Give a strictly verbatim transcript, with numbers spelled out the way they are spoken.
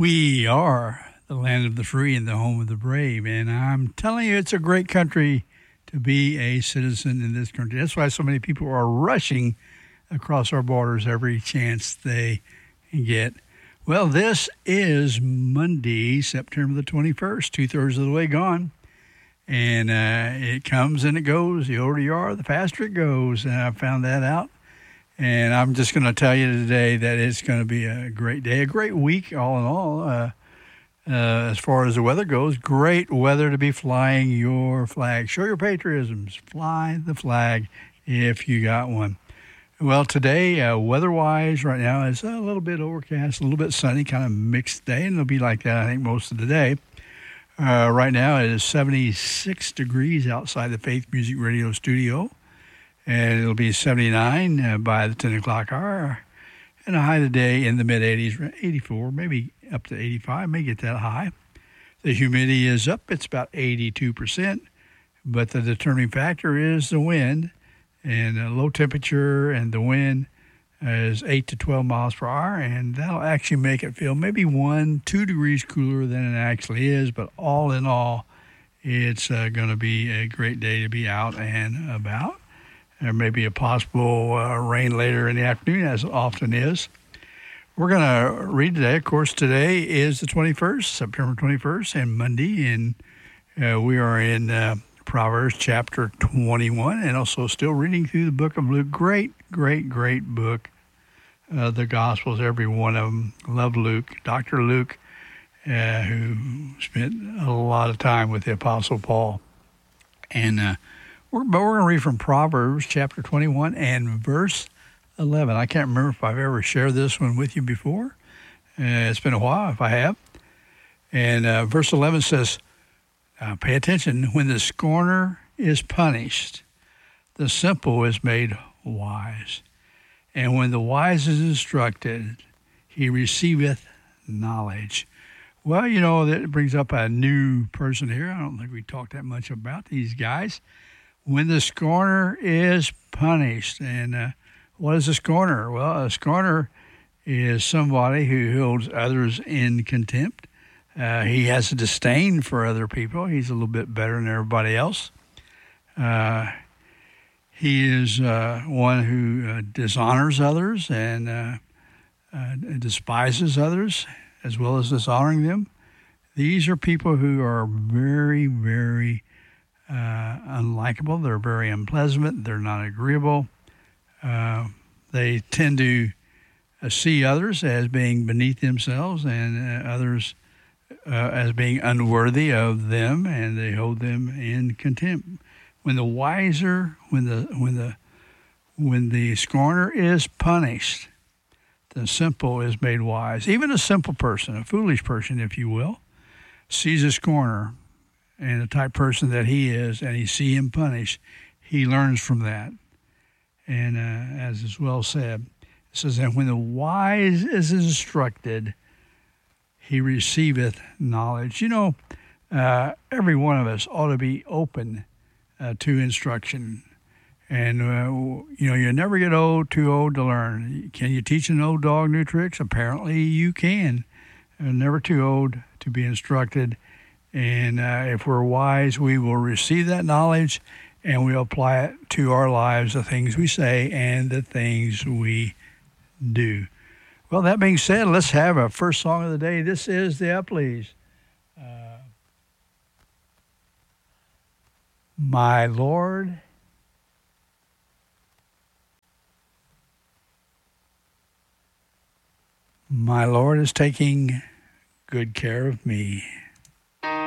We are the land of the free and the home of the brave. And I'm telling you, it's a great country to be a citizen in this country. That's why so many people are rushing across our borders every chance they get. Well, this is Monday, September the twenty-first, two-thirds of the way gone. And uh, it comes and it goes. The older you are, the faster it goes. And I found that out. And I'm just going to tell you today that it's going to be a great day, a great week, all in all. Uh, uh, as far as the weather goes, great weather to be flying your flag. Show your patriotisms. Fly the flag if you got one. Well, today, uh, weather-wise, right now, it's a little bit overcast, a little bit sunny, kind of mixed day, and it'll be like that, I think, most of the day. Uh, right now, it is seventy-six degrees outside the Faith Music Radio studio, and it'll be seventy-nine uh, by the ten o'clock hour, and a high today in the mid-eighties, eighty-four, maybe up to eighty-five, may get that high. The humidity is up, it's about eighty-two percent, but the determining factor is the wind. And a low temperature and the wind is eight to twelve miles per hour, and that'll actually make it feel maybe one, two degrees cooler than it actually is. But all in all, it's uh, going to be a great day to be out and about. There may be a possible uh, rain later in the afternoon, as it often is. We're going to read today. Of course, today is the twenty-first, September twenty-first, and Monday, and uh, we are in Uh, Proverbs chapter twenty-one, and also still reading through the book of Luke. Great, great, great book. Uh, the Gospels, every one of them. Love Luke. Doctor Luke, uh, who spent a lot of time with the Apostle Paul. And uh, we're, but we're going to read from Proverbs chapter twenty-one and verse eleven. I can't remember if I've ever shared this one with you before. Uh, it's been a while if I have. And uh, verse eleven says, Uh, pay attention. When the scorner is punished, the simple is made wise. And when the wise is instructed, he receiveth knowledge. Well, you know, that brings up a new person here. I don't think we talked that much about these guys. When the scorner is punished. And uh, what is a scorner? Well, a scorner is somebody who holds others in contempt. Uh, he has a disdain for other people. He's a little bit better than everybody else. Uh, he is uh, one who uh, dishonors others and uh, uh, despises others, as well as dishonoring them. These are people who are very, very uh, unlikable. They're very unpleasant. They're not agreeable. Uh, they tend to uh, see others as being beneath themselves, and uh, others Uh, as being unworthy of them, and they hold them in contempt. When the wiser, when the when the when the scorner is punished, the simple is made wise. Even a simple person, a foolish person, if you will, sees a scorner and the type of person that he is, and he see him punished, he learns from that. And uh, as is well said, it says that when the wise is instructed, he receiveth knowledge. You know, uh, every one of us ought to be open uh, to instruction. And, uh, you know, you never get old, too old to learn. Can you teach an old dog new tricks? Apparently you can. Uh, never too old to be instructed. And uh, if we're wise, we will receive that knowledge and we'll apply it to our lives, the things we say and the things we do. Well, that being said, let's have our first song of the day. This is the Upleys. Uh, My Lord, my Lord is taking good care of me.